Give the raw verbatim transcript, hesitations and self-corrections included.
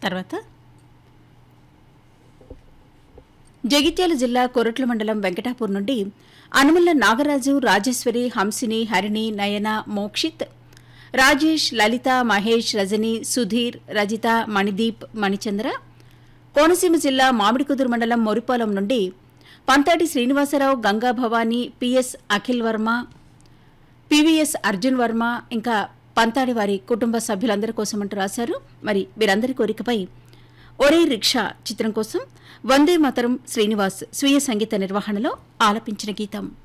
తర్వాత జగిత్యాల జిల్లా కొరట్ల మండలం వెంకటాపూర్ నుండి అనుమల్ల నాగరాజు, రాజేశ్వరి, హంసిని, హరిణి, నయన, మోక్షిత్, రాజేష్, లలిత, మహేష్, రజని, సుధీర్, రజిత, మణిదీప్, మణిచంద్ర. కోనసీమ జిల్లా మామిడికుదురు మండలం మొరిపాలెం నుండి పంతాటి శ్రీనివాసరావు, గంగా భవానీ, పిఎస్ అఖిల్ వర్మ, పివిఎస్ అర్జున్ వర్మ, ఇంకా పంతాడి వారి కుటుంబ సభ్యులందరి కోసం అంటూ రాశారు. మరి వీరందరి కోరికపై ఒరే రిక్షా చిత్రం కోసం వందే మాతరం శ్రీనివాస్ స్వీయ సంగీత నిర్వహణలో ఆలపించిన గీతం.